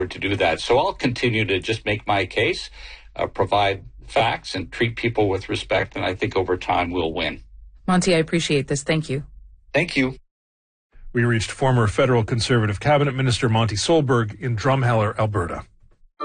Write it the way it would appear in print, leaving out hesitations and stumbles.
to do that. So I'll continue to just make my case, provide facts, and treat people with respect, and I think over time we'll win. Monty, I appreciate this. Thank you. Thank you. We reached former federal Conservative Cabinet Minister Monty Solberg in Drumheller, Alberta.